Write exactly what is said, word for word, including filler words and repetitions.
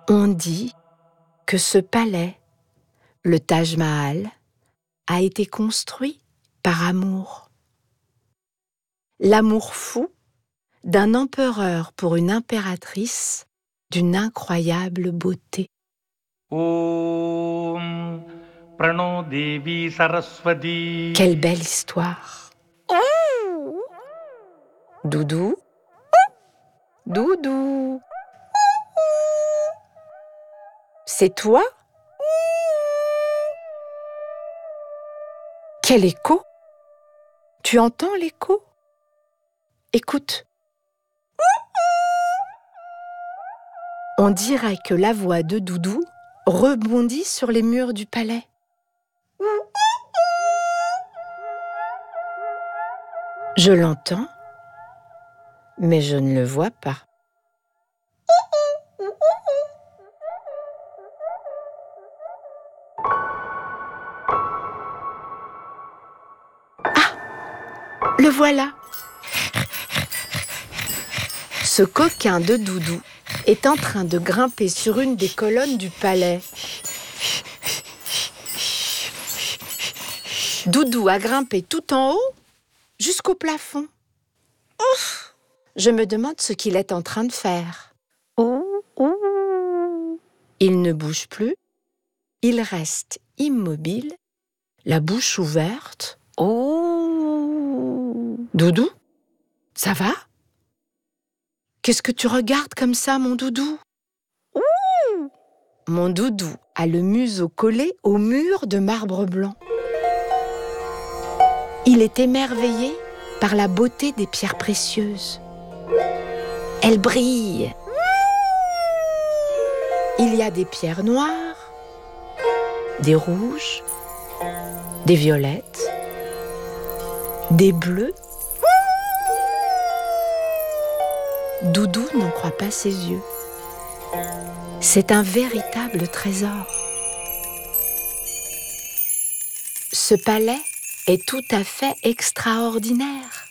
On dit que ce palais, le Taj Mahal, a été construit par amour. L'amour fou d'un empereur pour une impératrice d'une incroyable beauté. Om Prano Devi Saraswati. Quelle belle histoire. Doudou, Doudou. C'est toi? Quel écho? Tu entends l'écho? Écoute. On dirait que la voix de Doudou rebondit sur les murs du palais. Je l'entends, mais je ne le vois pas. Ah! Le voilà! Ce coquin de Doudou est en train de grimper sur une des colonnes du palais. Doudou a grimpé tout en haut jusqu'au plafond. Ouf! Je me demande ce qu'il est en train de faire. Il ne bouge plus, il reste immobile, la bouche ouverte. Doudou, ça va? Qu'est-ce que tu regardes comme ça, mon Doudou? Mon Doudou a le museau collé au mur de marbre blanc. Il est émerveillé par la beauté des pierres précieuses. Elles brillent. Il y a des pierres noires, des rouges, des violettes, des bleus. Doudou n'en croit pas ses yeux. C'est un véritable trésor. Ce palais est tout à fait extraordinaire.